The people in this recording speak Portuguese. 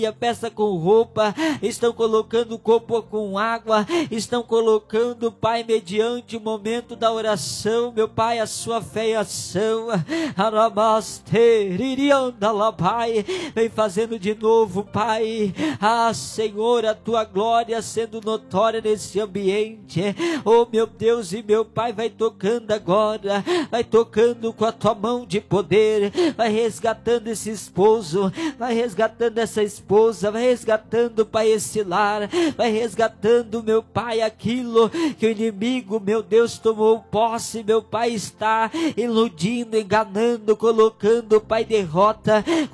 peça com roupa, estão colocando o copo com água, estão colocando, Pai, mediante o momento da oração, meu Pai, a sua fé e ação. Pai, vem fazendo de novo, Pai, Senhor, a tua glória sendo notória nesse ambiente. Oh, meu Deus e meu Pai, vai tocando agora, vai tocando com a tua mão de poder, vai resgatando esse esposo, vai resgatando essa esposa, vai resgatando, Pai, esse lar, vai resgatando, meu Pai, aquilo que o inimigo, meu Deus, tomou posse, meu Pai, está iludindo, enganando, colocando, Pai, derrota,